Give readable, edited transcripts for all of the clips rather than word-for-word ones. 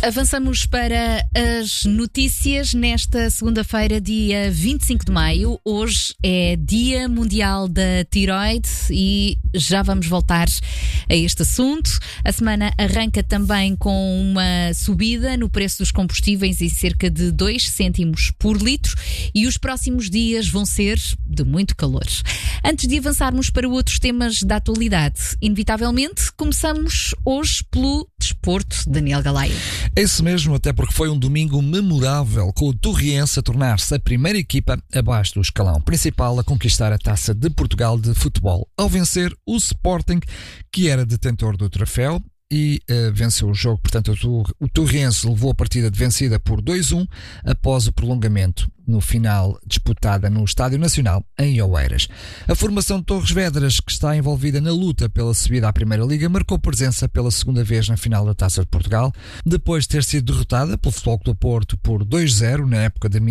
Avançamos para as notícias nesta segunda-feira, dia 25 de maio. Hoje é Dia Mundial da Tiroide e já vamos voltar a este assunto. A semana arranca também com uma subida no preço dos combustíveis em cerca de 2 cêntimos por litro e os próximos dias vão ser de muito calor. Antes de avançarmos para outros temas da atualidade, inevitavelmente começamos hoje pelo desporto. Daniel Galaio. É isso mesmo, até porque foi um domingo memorável, com o Torriense a tornar-se a primeira equipa abaixo do escalão principal a conquistar a Taça de Portugal de futebol, ao vencer o Sporting, que era detentor do troféu, e venceu o jogo. Portanto, o Torriense levou a partida de vencida por 2-1 após o prolongamento, no final disputada no Estádio Nacional em Oeiras. A formação de Torres Vedras, que está envolvida na luta pela subida à Primeira Liga, marcou presença pela segunda vez na final da Taça de Portugal, depois de ter sido derrotada pelo Futebol Clube do Porto por 2-0 na época de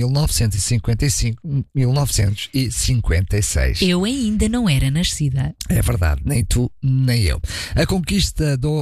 1955-1956. Eu ainda não era nascida. É verdade, nem tu, nem eu. A conquista da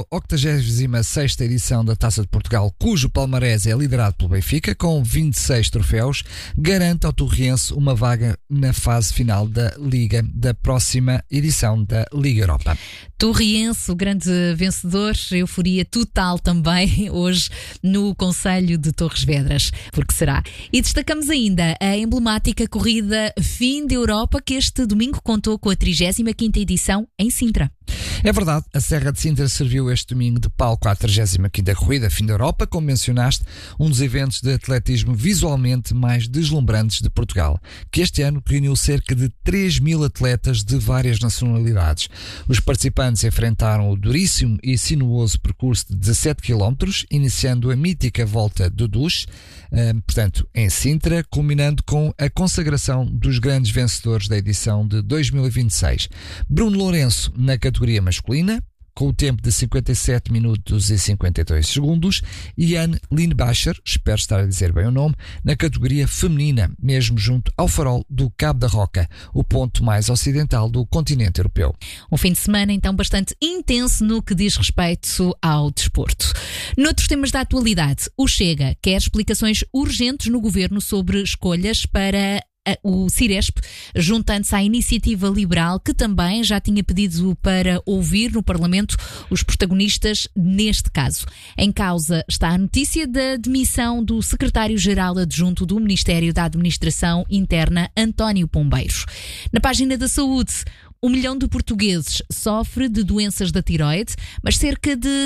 86ª edição da Taça de Portugal, cujo palmarés é liderado pelo Benfica, com 26 troféus, garante ao Torriense uma vaga na fase final da Liga, da próxima edição da Liga Europa. Torriense, o grande vencedor, euforia total também hoje no concelho de Torres Vedras, porque será. E destacamos ainda a emblemática corrida Fim da Europa, que este domingo contou com a 35ª edição em Sintra. É verdade, a Serra de Sintra serviu este domingo de palco à 35ª corrida Fim da Europa, como mencionaste, um dos eventos de atletismo visualmente mais deslumbrantes de Portugal, que este ano reuniu cerca de 3.000 atletas de várias nacionalidades. Os participantes enfrentaram o duríssimo e sinuoso percurso de 17 km, iniciando a mítica volta do Duche, portanto, em Sintra, culminando com a consagração dos grandes vencedores da edição de 2026. Bruno Lourenço, na categoria masculina, com o tempo de 57 minutos e 52 segundos, e Anne Lindbacher, espero estar a dizer bem o nome, na categoria feminina, mesmo junto ao farol do Cabo da Roca, o ponto mais ocidental do continente europeu. Um fim de semana, então, bastante intenso no que diz respeito ao desporto. Noutros temas da atualidade, o Chega quer explicações urgentes no governo sobre escolhas para o Ciresp, juntando-se à iniciativa liberal, que também já tinha pedido para ouvir no Parlamento os protagonistas neste caso. Em causa está a notícia da demissão do secretário-geral adjunto do Ministério da Administração Interna, António Pombeiros. Na página da saúde, 1 milhão de portugueses sofre de doenças da tiroide, mas cerca de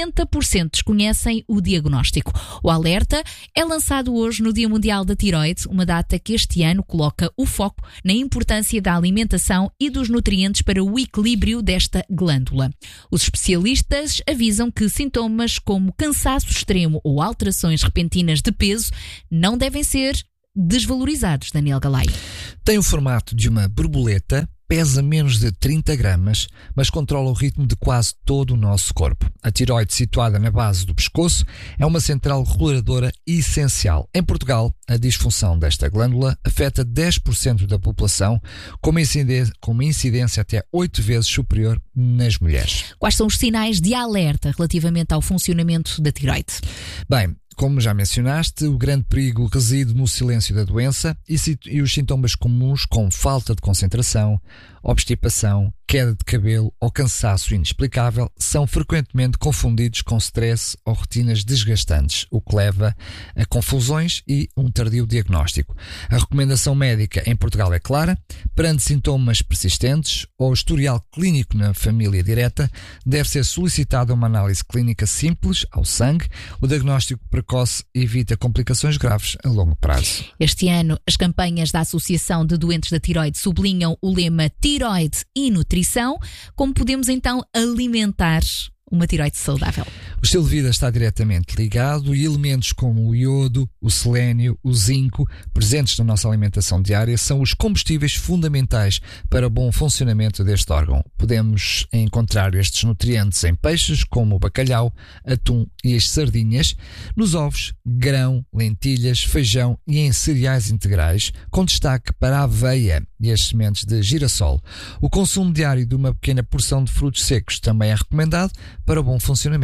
60% desconhecem o diagnóstico. O alerta é lançado hoje no Dia Mundial da Tiroide, uma data que este ano coloca o foco na importância da alimentação e dos nutrientes para o equilíbrio desta glândula. Os especialistas avisam que sintomas como cansaço extremo ou alterações repentinas de peso não devem ser desvalorizados. Daniel Galaio. Tem o formato de uma borboleta, pesa menos de 30 gramas, mas controla o ritmo de quase todo o nosso corpo. A tiroide, situada na base do pescoço, é uma central reguladora essencial. Em Portugal, a disfunção desta glândula afeta 10% da população, com uma incidência até 8 vezes superior nas mulheres. Quais são os sinais de alerta relativamente ao funcionamento da tiroide? Bem, como já mencionaste, o grande perigo reside no silêncio da doença e os sintomas comuns, como falta de concentração, obstipação, queda de cabelo ou cansaço inexplicável, são frequentemente confundidos com stress ou rotinas desgastantes, o que leva a confusões e um tardio diagnóstico. A recomendação médica em Portugal é clara: perante sintomas persistentes ou historial clínico na família direta, deve ser solicitada uma análise clínica simples ao sangue. O diagnóstico precoce evita complicações graves a longo prazo. Este ano, as campanhas da Associação de Doentes da Tiroide sublinham o lema Tiroide e Nutrição. Como podemos então alimentar uma tiroide saudável? O estilo de vida está diretamente ligado e elementos como o iodo, o selénio, o zinco, presentes na nossa alimentação diária, são os combustíveis fundamentais para o bom funcionamento deste órgão. Podemos encontrar estes nutrientes em peixes como o bacalhau, atum e as sardinhas, nos ovos, grão, lentilhas, feijão e em cereais integrais, com destaque para a aveia e as sementes de girassol. O consumo diário de uma pequena porção de frutos secos também é recomendado para o bom funcionamento da nossa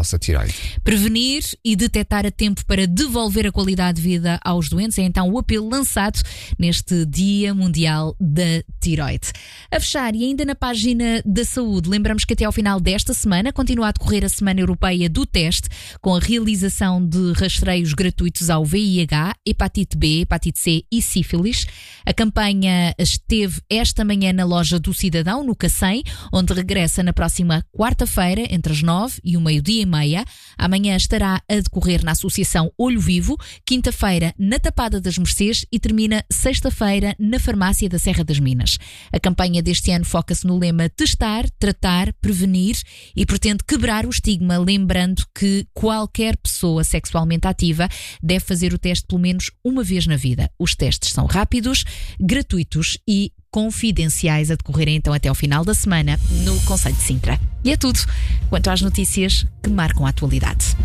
nossa tireoide. Prevenir e detectar a tempo para devolver a qualidade de vida aos doentes é então o apelo lançado neste Dia Mundial da Tireoide. A fechar, e ainda na página da saúde, lembramos que até ao final desta semana continua a decorrer a Semana Europeia do Teste, com a realização de rastreios gratuitos ao VIH, hepatite B, hepatite C e sífilis. A campanha esteve esta manhã na loja do Cidadão, no Cacém, onde regressa na próxima quarta-feira, entre as 9 e o meio-dia e meia. Amanhã estará a decorrer na Associação Olho Vivo, quinta-feira na Tapada das Mercês e termina sexta-feira na Farmácia da Serra das Minas. A campanha deste ano foca-se no lema testar, tratar, prevenir e pretende quebrar o estigma, lembrando que qualquer pessoa sexualmente ativa deve fazer o teste pelo menos uma vez na vida. Os testes são rápidos, gratuitos e confidenciais, a decorrerem então até ao final da semana no Concelho de Sintra. E é tudo quanto às notícias que marcam a atualidade.